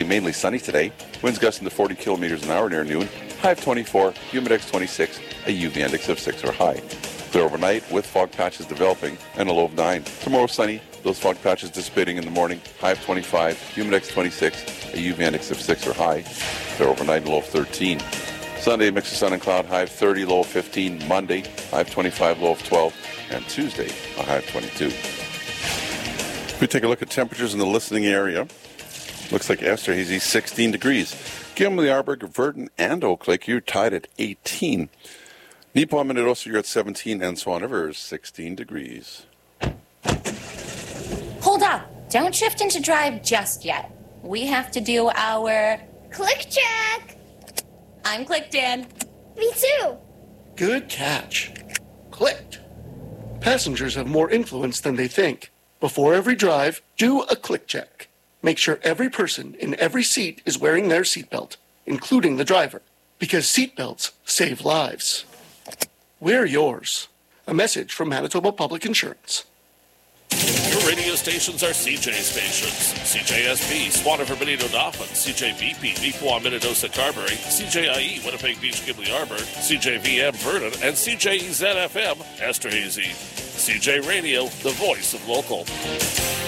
mainly sunny today. Winds gusting to 40 kilometers an hour near noon. High of 24, humidex 26, a UV index of 6 or high. Clear overnight with fog patches developing and a low of 9. Tomorrow sunny, those fog patches dissipating in the morning. High of 25, humidex 26, a UV index of 6 or high. Clear overnight, low of 13. Sunday, mix of sun and cloud, high of 30, low of 15. Monday, high of 25, low of 12. And Tuesday, a high of 22. If we take a look at temperatures in the listening area, looks like Esterhazy 16 degrees. Gilman, Arborg, Verdon, and Oak Lake, you're tied at 18. Neepawa, Minnedosa, you're at 17, and Swan River is 16 degrees. Hold up. Don't shift into drive just yet. We have to do our click check. I'm clicked in. Me too. Good catch. Clicked. Passengers have more influence than they think. Before every drive, do a click check. Make sure every person in every seat is wearing their seatbelt, including the driver, because seatbelts save lives. Wear yours. A message from Manitoba Public Insurance. Your radio stations are CJ stations. CJSP, Swan River, Benito, Dauphin. CJBP, Neepawa, Minnedosa, Carberry. CJIE, Winnipeg Beach, Gimli Arbor. CJVM, Vernon. And CJEZ-FM, Esterhazy. CJ Radio, the voice of local.